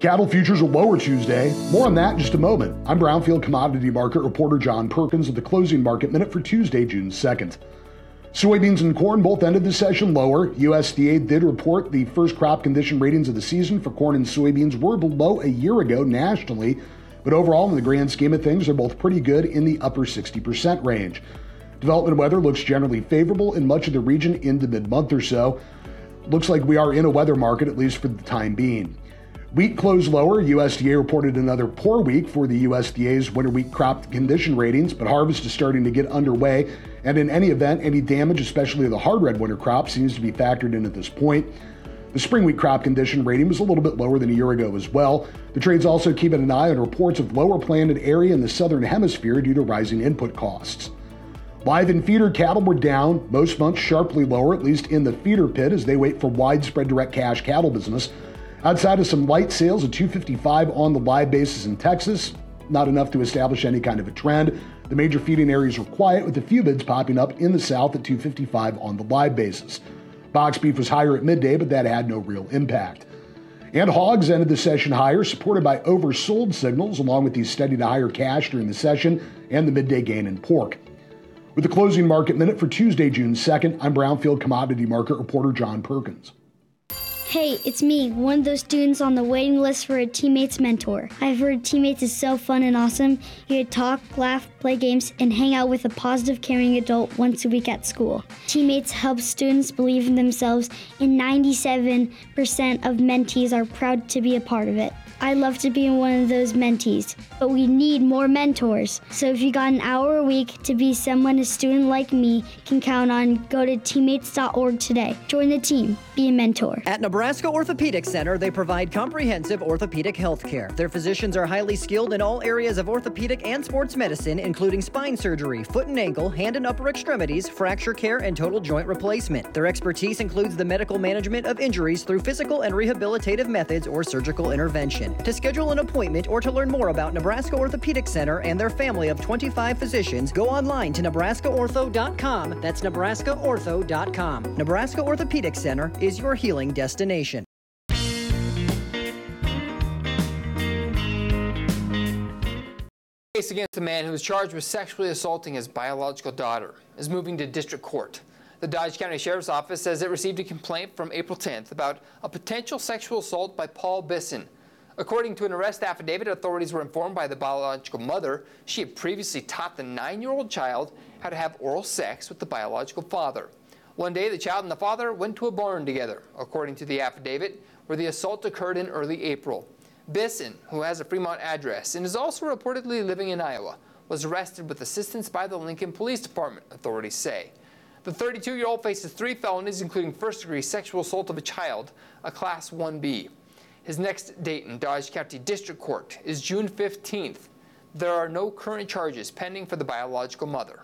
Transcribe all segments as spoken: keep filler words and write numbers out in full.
Cattle futures are lower Tuesday. More on that in just a moment. I'm Brownfield commodity market reporter John Perkins with the closing market minute for Tuesday, June second. Soybeans and corn both ended the session lower. U S D A did report the first crop condition ratings of the season for corn and soybeans were below a year ago nationally, but overall in the grand scheme of things, they're both pretty good in the upper sixty percent range. Development weather looks generally favorable in much of the region into mid-month or so. Looks like we are in a weather market, at least for the time being. Wheat closed lower. U S D A reported another poor week for the U S D A's winter wheat crop condition ratings, but harvest is starting to get underway. And in any event, any damage, especially the hard red winter crop, seems to be factored in at this point. The spring wheat crop condition rating was a little bit lower than a year ago as well. The trade's also keeping an eye on reports of lower planted area in the southern hemisphere due to rising input costs. Live and feeder cattle were down, most months sharply lower, at least in the feeder pit, as they wait for widespread direct cash cattle business. Outside of some light sales of two fifty-five on the live basis in Texas, not enough to establish any kind of a trend. The major feeding areas were quiet, with a few bids popping up in the south at two fifty-five on the live basis. Box beef was higher at midday, but that had no real impact. And hogs ended the session higher, supported by oversold signals, along with these steady to higher cash during the session and the midday gain in pork. With the closing market minute for Tuesday, June second, I'm Brownfield commodity market reporter John Perkins. Hey, it's me, one of those students on the waiting list for a Teammates mentor. I've heard Teammates is so fun and awesome. You get to talk, laugh, play games, and hang out with a positive, caring adult once a week at school. Teammates helps students believe in themselves, and ninety-seven percent of mentees are proud to be a part of it. I'd love to be one of those mentees, but we need more mentors. So if you got an hour a week to be someone a student like me can count on, go to teammates dot org today. Join the team. Be a mentor. At Nebraska Orthopedic Center, they provide comprehensive orthopedic health care. Their physicians are highly skilled in all areas of orthopedic and sports medicine, including spine surgery, foot and ankle, hand and upper extremities, fracture care, and total joint replacement. Their expertise includes the medical management of injuries through physical and rehabilitative methods or surgical intervention. To schedule an appointment or to learn more about Nebraska Orthopedic Center and their family of twenty-five physicians, go online to nebraska ortho dot com. That's nebraska ortho dot com. Nebraska Orthopedic Center is your healing destination. Case against a man who was charged with sexually assaulting his biological daughter is moving to district court. The Dodge County Sheriff's Office says it received a complaint from April tenth about a potential sexual assault by Paul Bisson. According to an arrest affidavit, authorities were informed by the biological mother she had previously taught the nine-year-old child how to have oral sex with the biological father. One day, the child and the father went to a barn together, according to the affidavit, where the assault occurred in early April. Bisson, who has a Fremont address and is also reportedly living in Iowa, was arrested with assistance by the Lincoln Police Department, authorities say. The thirty-two-year-old faces three felonies, including first-degree sexual assault of a child, a Class one B. His next date in Dodge County District Court is June fifteenth. There are no current charges pending for the biological mother.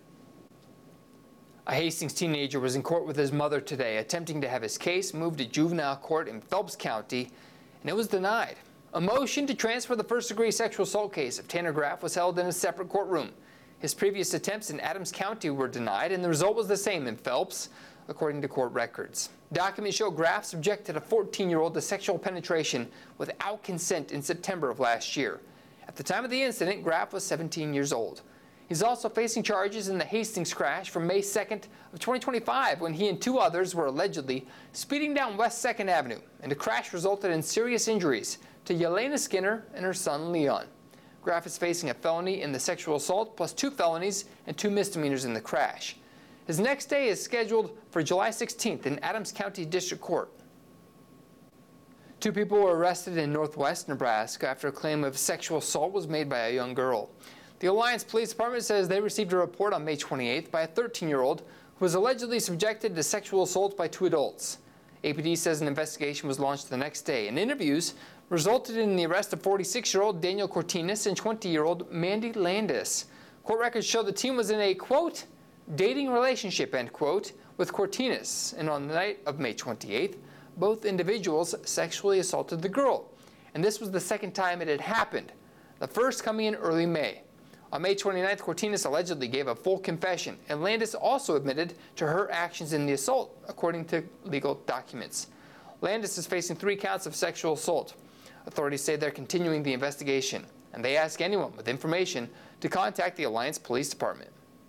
A Hastings teenager was in court with his mother today, attempting to have his case moved to juvenile court in Phelps County, and it was denied. A motion to transfer the first-degree sexual assault case of Tanner Graff was held in a separate courtroom. His previous attempts in Adams County were denied, and the result was the same in Phelps, according to court records. Documents show Graff subjected a fourteen-year-old to sexual penetration without consent in September of last year. At the time of the incident, Graff was seventeen years old. He's also facing charges in the Hastings crash from May second of twenty twenty-five, when he and two others were allegedly speeding down West second Avenue, and the crash resulted in serious injuries to Yelena Skinner and her son Leon. Graff is facing a felony in the sexual assault, plus two felonies and two misdemeanors in the crash. His next day is scheduled for July sixteenth in Adams County District Court. Two people were arrested in northwest Nebraska after a claim of sexual assault was made by a young girl. The Alliance Police Department says they received a report on May twenty-eighth by a thirteen-year-old who was allegedly subjected to sexual assault by two adults. A P D says an investigation was launched the next day, and interviews resulted in the arrest of forty-six-year-old Daniel Cortinas and twenty-year-old Mandy Landis. Court records show the teen was in a, quote, dating relationship, end quote, with Cortinas, and on the night of May twenty-eighth, both individuals sexually assaulted the girl, and this was the second time it had happened, the first coming in early May. On May twenty-ninth, Cortinas allegedly gave a full confession, and Landis also admitted to her actions in the assault, according to legal documents. Landis is facing three counts of sexual assault. Authorities say they're continuing the investigation, and they ask anyone with information to contact the Alliance Police Department.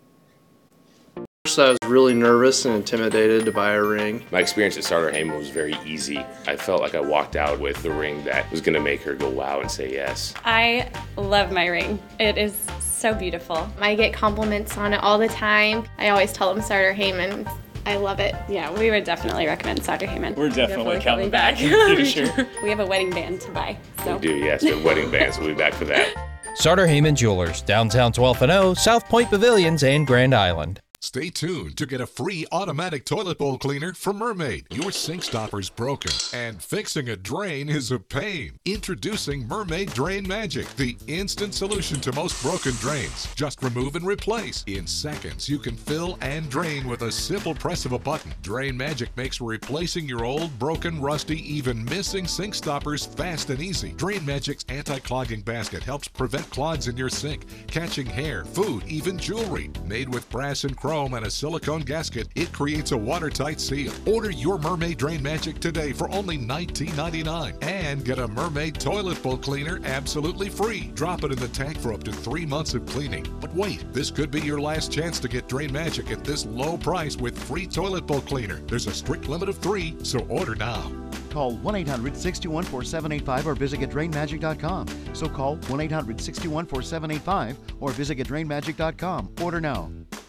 First, I was really nervous and intimidated to buy a ring. My experience at Sartor Hamann was very easy. I felt like I walked out with the ring that was going to make her go wow and say yes. I love my ring. It is so beautiful. I get compliments on it all the time. I always tell them Sartor Hamann. I love it. Yeah, we would definitely recommend Sartor Hamann. We're definitely, definitely coming back in the future. We have a wedding band to buy. So. We do, yes, the wedding bands. We'll be back for that. Sartor Hamann Jewelers, downtown twelfth and O, South Point Pavilions, and Grand Island. Stay tuned to get a free automatic toilet bowl cleaner from Mermaid. Your sink stopper's broken, and fixing a drain is a pain. Introducing Mermaid Drain Magic, the instant solution to most broken drains. Just remove and replace. In seconds, you can fill and drain with a simple press of a button. Drain Magic makes replacing your old, broken, rusty, even missing sink stoppers fast and easy. Drain Magic's anti-clogging basket helps prevent clogs in your sink, catching hair, food, even jewelry. Made with brass and chrome and a silicone gasket, it creates a watertight seal. Order your Mermaid Drain Magic today for only nineteen ninety-nine dollars and get a Mermaid toilet bowl cleaner absolutely free. Drop it in the tank for up to three months of cleaning. But wait, this could be your last chance to get Drain Magic at this low price with free toilet bowl cleaner. There's a strict limit of three, so order now. Call one eight hundred, six two one, four seven eight five or visit get drain magic dot com. So call one eight hundred, six two one, four seven eight five or visit get drain magic dot com. Order now.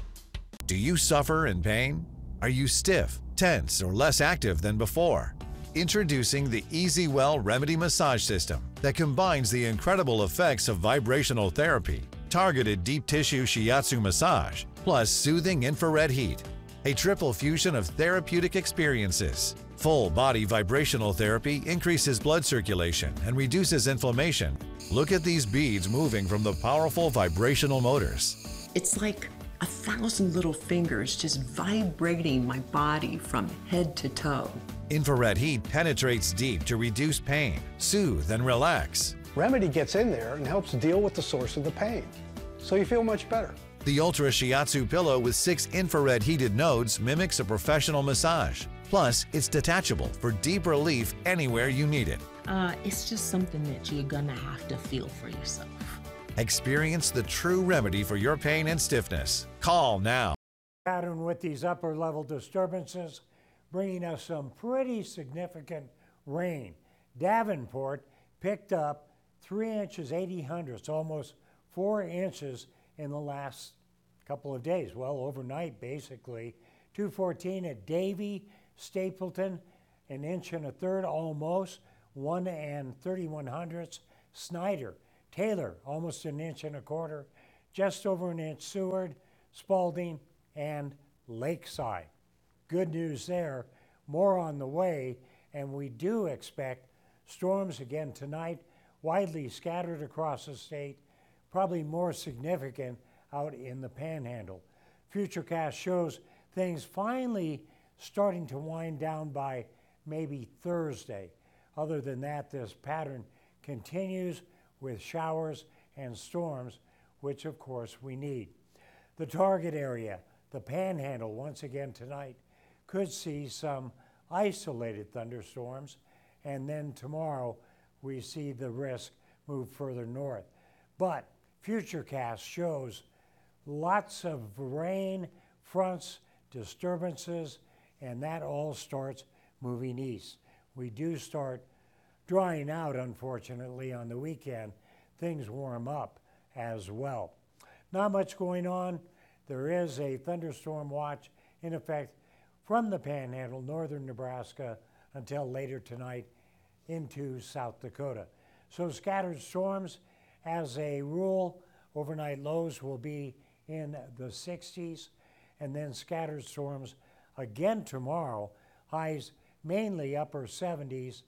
Do you suffer in pain? Are you stiff, tense, or less active than before? Introducing the EasyWell Remedy Massage System that combines the incredible effects of vibrational therapy, targeted deep tissue shiatsu massage, plus soothing infrared heat. A triple fusion of therapeutic experiences. Full body vibrational therapy increases blood circulation and reduces inflammation. Look at these beads moving from the powerful vibrational motors. It's like a thousand little fingers just vibrating my body from head to toe. Infrared heat penetrates deep to reduce pain, soothe, and relax. Remedy gets in there and helps deal with the source of the pain, so you feel much better. The Ultra Shiatsu pillow with six infrared heated nodes mimics a professional massage. Plus, it's detachable for deep relief anywhere you need it. Uh, it's just something that you're gonna have to feel for yourself. Experience the true remedy for your pain and stiffness. Call now. Pattern with these upper level disturbances, bringing us some pretty significant rain. Davenport picked up three inches, eighty hundredths, almost four inches in the last couple of days. Well, overnight, basically. two fourteen at Davie, Stapleton, an inch and a third, almost, one and thirty-one hundredths. Snyder, Taylor, almost an inch and a quarter, just over an inch Seward, Spalding, and Lakeside. Good news there, more on the way, and we do expect storms again tonight, widely scattered across the state, probably more significant out in the Panhandle. Futurecast shows things finally starting to wind down by maybe Thursday. Other than that, this pattern continues with showers and storms, which of course we need. The target area, the Panhandle, once again tonight, could see some isolated thunderstorms, and then tomorrow we see the risk move further north. But Futurecast shows lots of rain, fronts, disturbances, and that all starts moving east. We do start drying out, unfortunately, on the weekend. Things warm up as well. Not much going on. There is a thunderstorm watch in effect from the Panhandle, northern Nebraska, until later tonight into South Dakota. So scattered storms, as a rule, overnight lows will be in the sixties, and then scattered storms again tomorrow, highs mainly upper seventies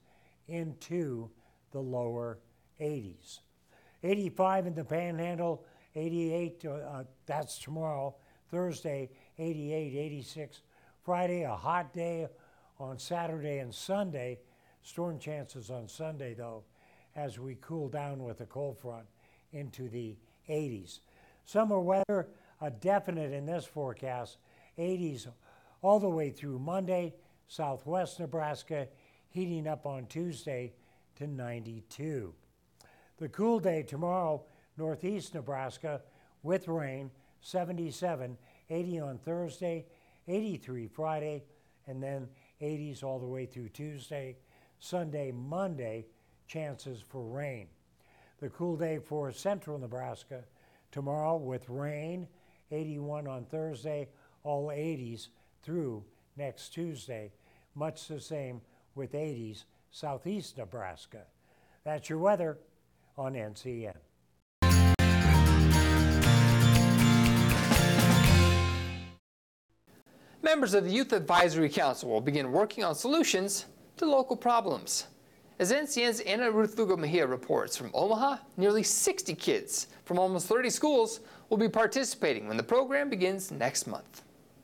into the lower eighties. eighty-five in the Panhandle, eighty-eight, uh, that's tomorrow. Thursday, eighty-eight, eighty-six. Friday, a hot day on Saturday and Sunday. Storm chances on Sunday, though, as we cool down with a cold front into the eighties. Summer weather, a definite in this forecast, eighties all the way through Monday. Southwest Nebraska heating up on Tuesday to ninety-two. The cool day tomorrow, northeast Nebraska with rain, seventy-seven, eighty on Thursday, eighty-three Friday, and then eighties all the way through Tuesday. Sunday, Monday, chances for rain. The cool day for central Nebraska tomorrow with rain, eighty-one on Thursday, all eighties through next Tuesday. Much the same with eighties southeast Nebraska. That's your weather on N C N. Members of the Youth Advisory Council will begin working on solutions to local problems. As N C N's Ana Ruth Lugo Mejia reports from Omaha, nearly sixty kids from almost thirty schools will be participating when the program begins next month.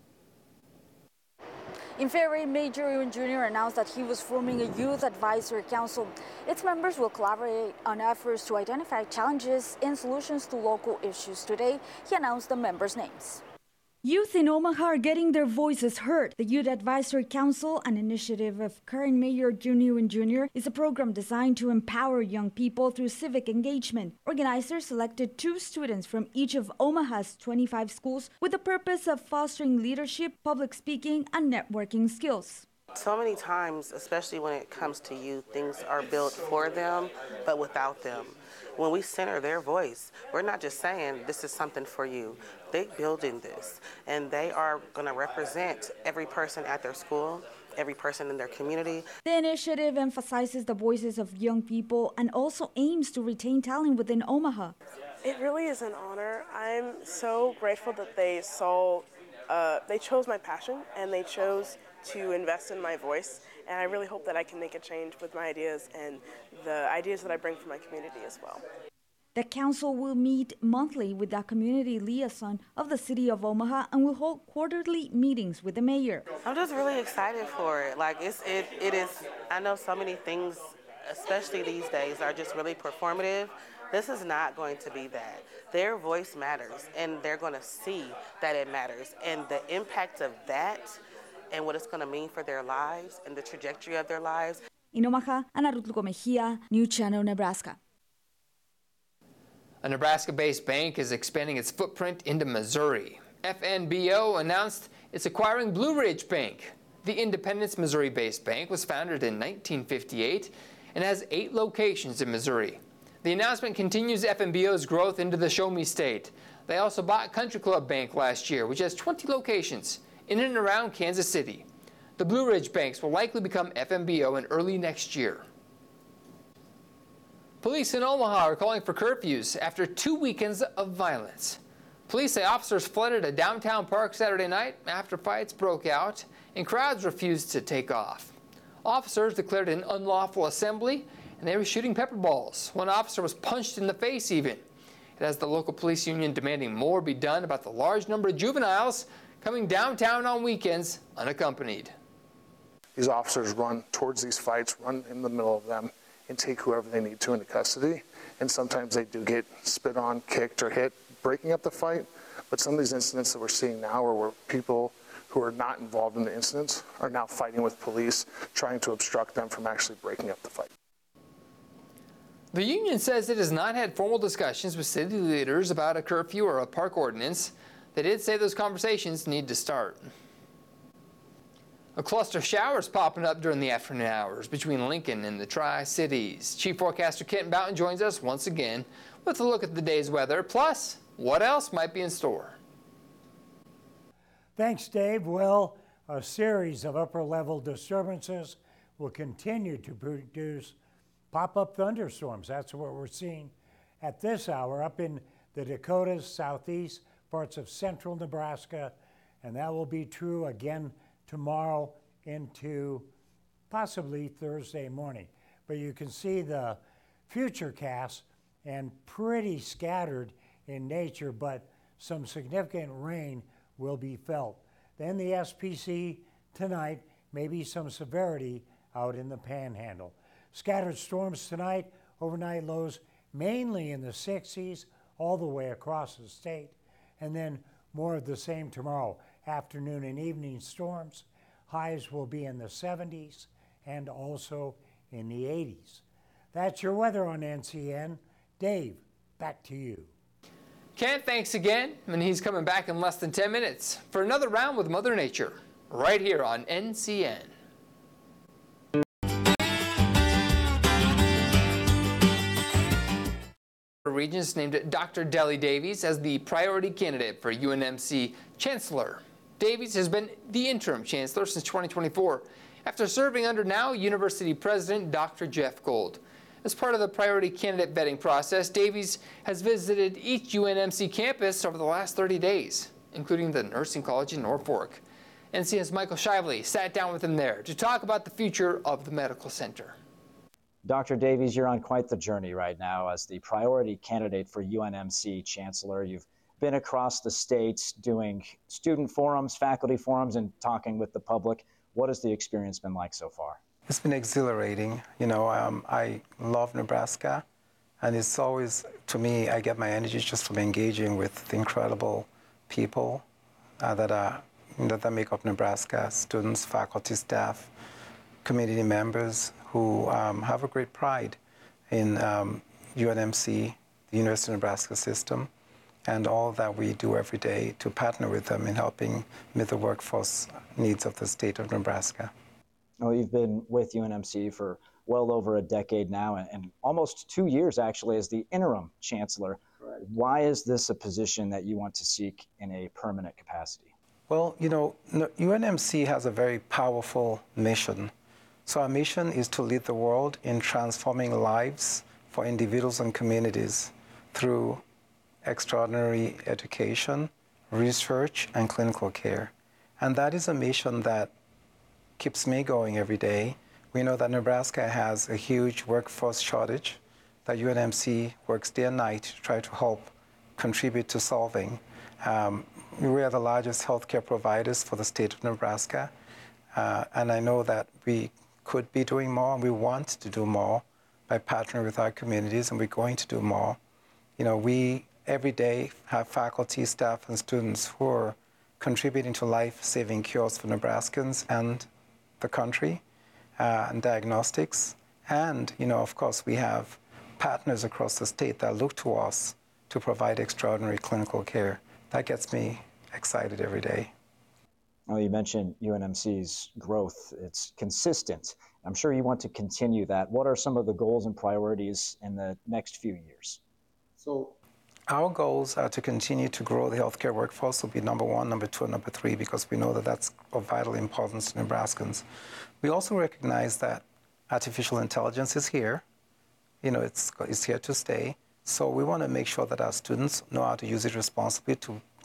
In February, Major Ewan Junior announced that he was forming a youth advisory council. Its members will collaborate on efforts to identify challenges and solutions to local issues. Today, he announced the members' names. Youth in Omaha are getting their voices heard. The Youth Advisory Council, an initiative of current Mayor June Ewan Junior, is a program designed to empower young people through civic engagement. Organizers selected two students from each of Omaha's twenty-five schools with the purpose of fostering leadership, public speaking, and networking skills. So many times, especially when it comes to youth, things are built for them, but without them. When we center their voice, we're not just saying this is something for you. They're building this, and they are going to represent every person at their school, every person in their community. The initiative emphasizes the voices of young people and also aims to retain talent within Omaha. It really is an honor. I'm so grateful that they saw, uh, they chose my passion, and they chose to invest in my voice, and I really hope that I can make a change with my ideas and the ideas that I bring from my community as well. The council will meet monthly with the community liaison of the city of Omaha and will hold quarterly meetings with the mayor. I'm just really excited for it. Like it's it it is. I know so many things, especially these days, are just really performative. This is not going to be that. Their voice matters, and they're going to see that it matters, and the impact of that and what it's going to mean for their lives and the trajectory of their lives. In Omaha, Ana Ruth Lugo Mejia, News Channel, Nebraska. A Nebraska-based bank is expanding its footprint into Missouri. F N B O announced it's acquiring Blue Ridge Bank. The Independence, Missouri-based bank was founded in nineteen fifty-eight and has eight locations in Missouri. The announcement continues F N B O's growth into the Show Me State. They also bought Country Club Bank last year, which has twenty locations in and around Kansas City. The Blue Ridge banks will likely become F N B O in early next year. Police in Omaha are calling for curfews after two weekends of violence. Police say officers flooded a downtown park Saturday night after fights broke out and crowds refused to take off. Officers declared an unlawful assembly and they were shooting pepper balls. One officer was punched in the face even. It has the local police union demanding more be done about the large number of juveniles coming downtown on weekends unaccompanied. These officers run towards these fights, run in the middle of them, and take whoever they need to into custody. And sometimes they do get spit on, kicked, or hit, breaking up the fight. But some of these incidents that we're seeing now are where people who are not involved in the incidents are now fighting with police, trying to obstruct them from actually breaking up the fight. The union says it has not had formal discussions with city leaders about a curfew or a park ordinance. They did say those conversations need to start. A cluster of showers popping up during the afternoon hours between Lincoln and the Tri-Cities. Chief Forecaster Kent Boughton joins us once again with a look at the day's weather, plus what else might be in store. Thanks, Dave. Well, a series of upper-level disturbances will continue to produce pop-up thunderstorms. That's what we're seeing at this hour up in the Dakotas, southeast, parts of central Nebraska, and that will be true again tomorrow into possibly Thursday morning. But you can see the future cast and pretty scattered in nature, but some significant rain will be felt. Then the S P C tonight, maybe some severity out in the panhandle. Scattered storms tonight, overnight lows mainly in the sixties all the way across the state, and then more of the same tomorrow. Afternoon and evening storms, highs will be in the seventies and also in the eighties. That's your weather on N C N. Dave, back to you. Ken, thanks again, and he's coming back in less than ten minutes for another round with Mother Nature, right here on N C N. Regents named Doctor Deli Davies as the priority candidate for U N M C Chancellor. Davies has been the interim chancellor since twenty twenty-four, after serving under now University President Doctor Jeff Gold. As part of the priority candidate vetting process, Davies has visited each U N M C campus over the last thirty days, including the Nursing College in Norfolk. N C N's Michael Shively sat down with him there to talk about the future of the medical center. Doctor Davies, you're on quite the journey right now as the priority candidate for U N M C Chancellor. You've been across the state doing student forums, faculty forums, and talking with the public. What has the experience been like so far? It's been exhilarating. You know, um, I love Nebraska, and it's always, to me, I get my energy just from engaging with the incredible people uh, that are you know, that make up Nebraska: students, faculty, staff, community members who um, have a great pride in um, U N M C, the University of Nebraska system, and all that we do every day to partner with them in helping meet the workforce needs of the state of Nebraska. Well, you've been with U N M C for well over a decade now, and, and almost two years actually as the interim chancellor. Right. Why is this a position that you want to seek in a permanent capacity? Well, you know, U N M C has a very powerful mission. So our mission is to lead the world in transforming lives for individuals and communities through extraordinary education, research, and clinical care. And that is a mission that keeps me going every day. We know that Nebraska has a huge workforce shortage that U N M C works day and night to try to help contribute to solving. Um, we are the largest healthcare providers for the state of Nebraska, uh, and I know that we could be doing more, and we want to do more by partnering with our communities, and we're going to do more. You know, we every day have faculty, staff, and students who are contributing to life-saving cures for Nebraskans and the country, uh, and diagnostics. And, you know, of course, we have partners across the state that look to us to provide extraordinary clinical care. That gets me excited every day. Well, you mentioned U N M C's growth. It's consistent. I'm sure you want to continue that. What are some of the goals and priorities in the next few years? So our goals are to continue to grow the healthcare workforce, will be number one, number two, and number three, because we know that that's of vital importance to Nebraskans. We also recognize that artificial intelligence is here. You know, it's, it's here to stay. So we want to make sure that our students know how to use it responsibly to